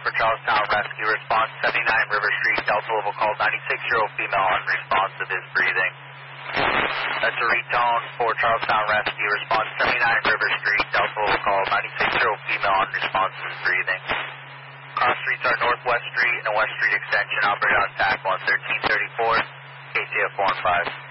for Charlestown Rescue. Response 79 River Street, Delta level call 96-year-old female unresponsive is breathing. That's a retone for Charlestown Rescue. Response 79 River Street, Delta level call 96-year-old female unresponsive is breathing. Cross streets are Northwest Street and a West Street extension. Operator on TAC 11334, KCF 15.